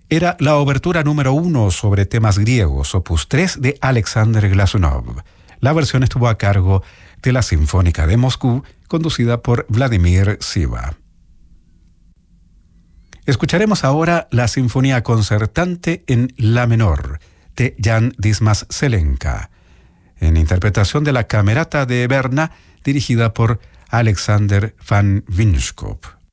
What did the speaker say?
era la obertura número 1 sobre temas griegos, opus 3 de Alexander Glazunov. La versión estuvo a cargo de la Sinfónica de Moscú, conducida por Vladimir Siva. Escucharemos ahora la Sinfonía Concertante en La menor, de Jan Dismas Zelenka, en interpretación de la Camerata de Berna, dirigida por Alexander van Winskop.